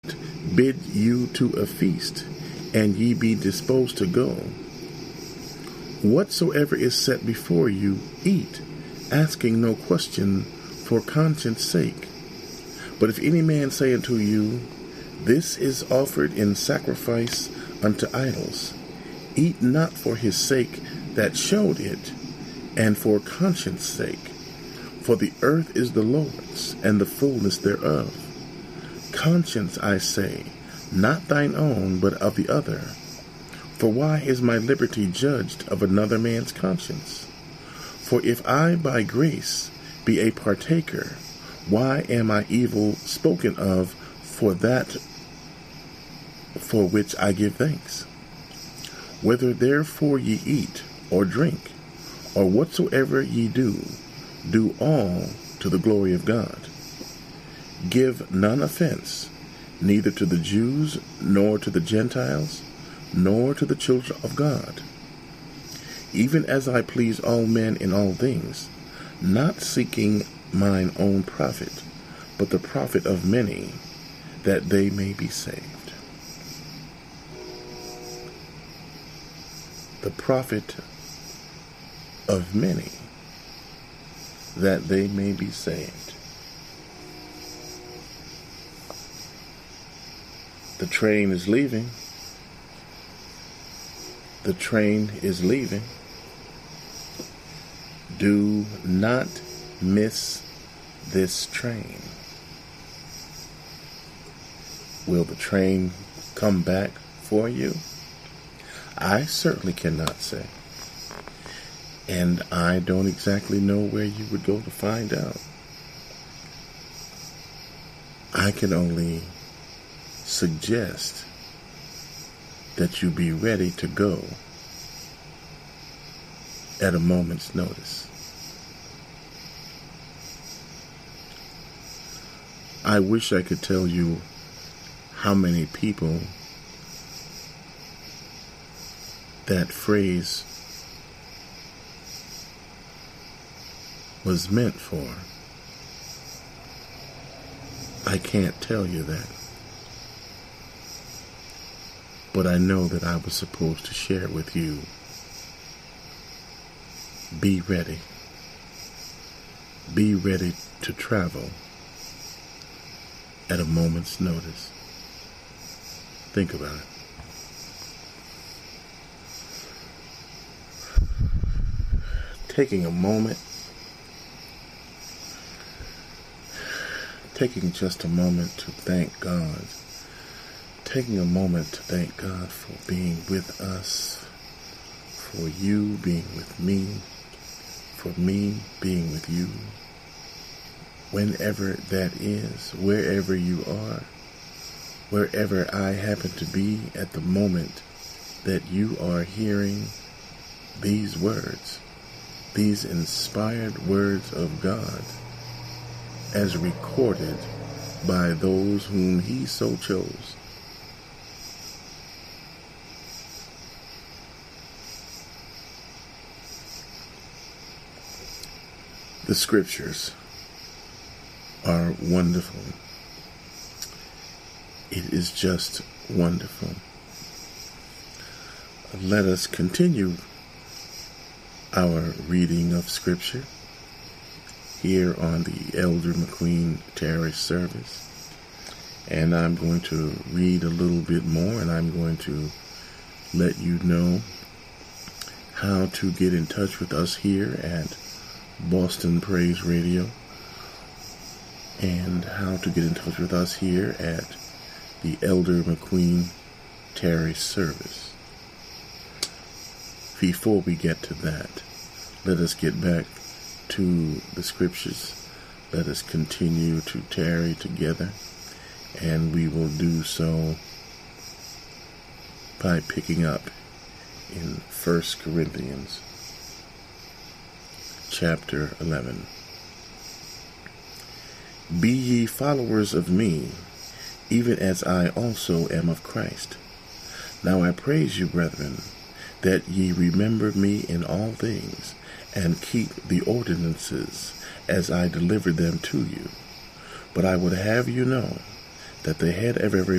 bid you to a feast, and ye be disposed to go. Whatsoever is set before you, eat, asking no question for conscience sake. But if any man say unto you, This is offered in sacrifice unto idols, eat not for his sake that showed it, and for conscience sake. For the earth is the Lord's, and the fullness thereof. Conscience, I say, not thine own, but of the other. For why is my liberty judged of another man's conscience? For if I by grace be a partaker, why am I evil spoken of for that for which I give thanks? Whether therefore ye eat, or drink, or whatsoever ye do, do all to the glory of God. Give none offense, neither to the Jews, nor to the Gentiles, nor to the children of God, even as I please all men in all things, not seeking mine own profit, but the profit of many, that they may be saved. The profit of many, that they may be saved. The train is leaving. The train is leaving. Do not miss this train. Will the train come back for you? I certainly cannot say. And I don't exactly know where you would go to find out. I can only suggest that you be ready to go at a moment's notice. I wish I could tell you how many people that phrase was meant for. I can't tell you that. But I know that I was supposed to share with you. Be ready. Be ready to travel at a moment's notice. Think about it. Taking a moment, taking just a moment to thank God. Taking a moment to thank God for being with us, for you being with me, for me being with you, whenever that is, wherever you are, wherever I happen to be at the moment that you are hearing these words, these inspired words of God, as recorded by those whom He so chose. The scriptures are wonderful. It is just wonderful. Let us continue our reading of scripture here on the Elder McQueen Terrace service. And I'm going to read a little bit more, and I'm going to let you know how to get in touch with us here at Boston Praise Radio, and how to get in touch with us here at the Elder McQueen Terry service. Before we get to that, let us get back to the scriptures. Let us continue to tarry together, and we will do so by picking up in 1 Corinthians chapter 11. Be ye followers of me, even as I also am of Christ. Now I praise you, brethren, that ye remember me in all things, and keep the ordinances as I delivered them to you. But I would have you know that the head of every